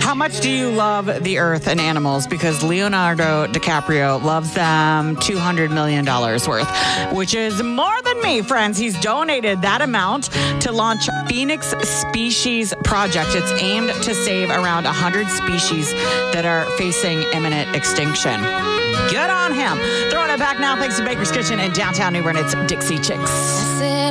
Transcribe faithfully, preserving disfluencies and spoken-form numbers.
How much do you love the earth and animals? Because Leonardo DiCaprio loves them two hundred million dollars worth, which is more than me, friends. He's donated that amount to launch Phoenix Species Project. It's aimed to save around one hundred species that are facing imminent extinction. Good on him. Throwing it back now thanks to Baker's Kitchen in downtown New Bern. It's Dixie Chicks.